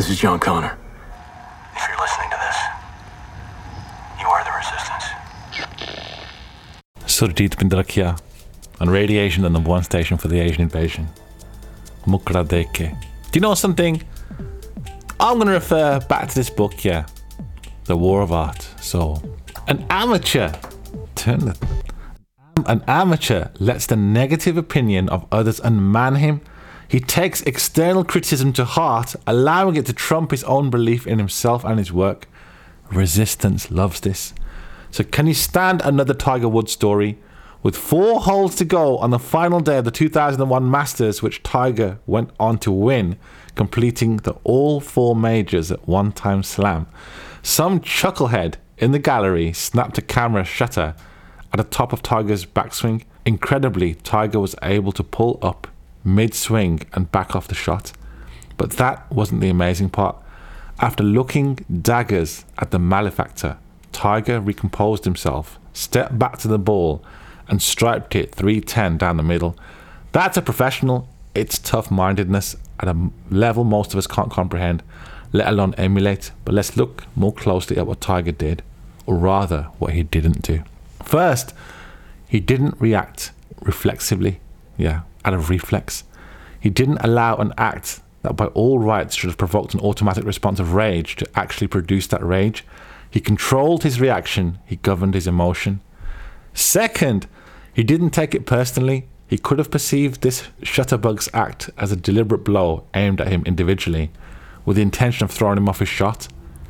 is John Connor. If you're listening to this, you are the Resistance. Surdit Bindrakia on Radiation, the number one station for the Asian invasion. Mukradeke. Do you know something? I'm going to refer back to this book, yeah. The War of Art. So, an amateur lets the negative opinion of others unman him. He takes external criticism to heart, allowing it to trump his own belief in himself and his work. Resistance loves this. So can you stand another Tiger Woods story? With 4 holes to go on the final day of the 2001 Masters, which Tiger went on to win, completing the all 4 majors at one-time slam. Some chucklehead in the gallery snapped a camera shutter at the top of Tiger's backswing. Incredibly, Tiger was able to pull up mid-swing and back off the shot. But that wasn't the amazing part. After looking daggers at the malefactor, Tiger recomposed himself, stepped back to the ball, and striped it 310 down the middle. That's a professional. It's tough-mindedness at a level most of us can't comprehend, let alone emulate. But let's look more closely at what Tiger did, or rather, what he didn't do. First, he didn't react reflexively, out of reflex. He didn't allow an act that by all rights should have provoked an automatic response of rage to actually produce that rage. He controlled his reaction, he governed his emotion. Second, he didn't take it personally. He could have perceived this shutterbug's act as a deliberate blow aimed at him individually, with the intention of throwing him off his shot.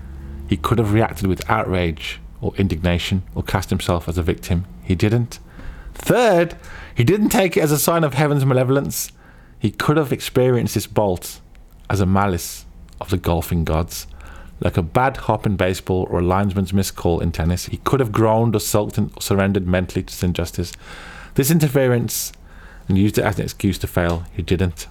He could have reacted with outrage or indignation, or cast himself as a victim. He didn't. Third, he didn't take it as a sign of heaven's malevolence. He could have experienced this bolt as a malice of the golfing gods. Like a bad hop in baseball or a linesman's missed call in tennis, he could have groaned or sulked and surrendered mentally to injustice. This interference, and used it as an excuse to fail, he didn't.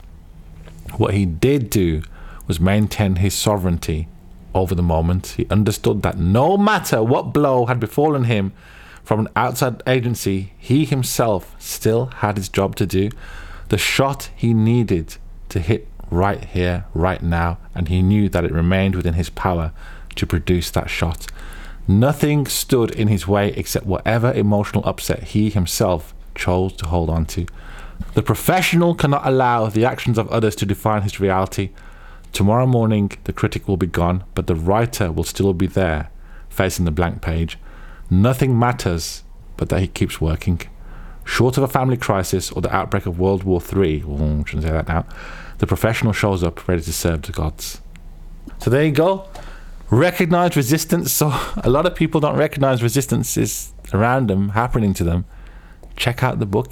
What he did do was maintain his sovereignty over the moment. He understood that no matter what blow had befallen him from an outside agency, he himself still had his job to do. The shot he needed to hit right here, right now, and he knew that it remained within his power to produce that shot. Nothing stood in his way except whatever emotional upset he himself chose to hold on to. The professional cannot allow the actions of others to define his reality. Tomorrow morning, the critic will be gone, but the writer will still be there, facing the blank page. Nothing matters but that he keeps working. Short of a family crisis or the outbreak of World War III, I shouldn't say that now, the professional shows up ready to serve the gods. So there you go. Recognize resistance. So a lot of people don't recognize resistance is around them, happening to them. Check out the book,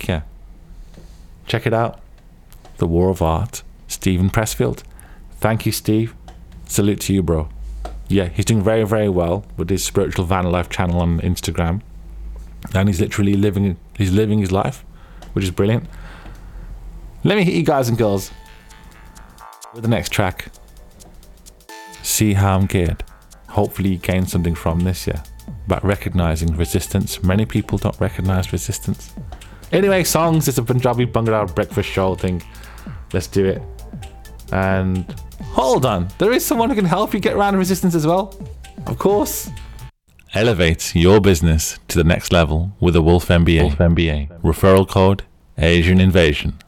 Check it out. The War of Art. Steven Pressfield. Thank you, Steve. Salute to you, bro. He's doing very, very well with his Spiritual Van Life channel on Instagram. And he's literally living his life, which is brilliant. Let me hit you guys and girls with the next track. See how I'm geared. Hopefully you gain something from this, about recognizing resistance. Many people don't recognize resistance. Anyway, songs, it's a Punjabi Bhangra breakfast show thing. Let's do it. And hold on, there is someone who can help you get around resistance as well. Of course. Elevate your business to the next level with the Wolf MBA. Referral code Asian Invasion.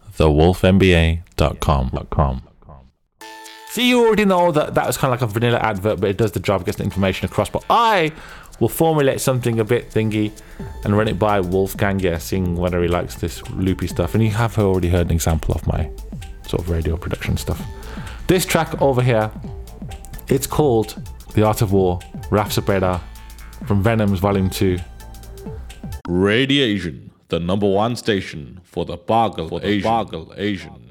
TheWolfMBA.com. See, you already know that was kind of like a vanilla advert, but it does the job, gets the information across. But I will formulate something a bit thingy and run it by Wolfgang, seeing whether he likes this loopy stuff. And you have already heard an example of my sort of radio production stuff. This track over here, it's called The Art of War, Raf Sabeda from Venom's Volume 2. Radiation, the number one station for the Bargle Asian.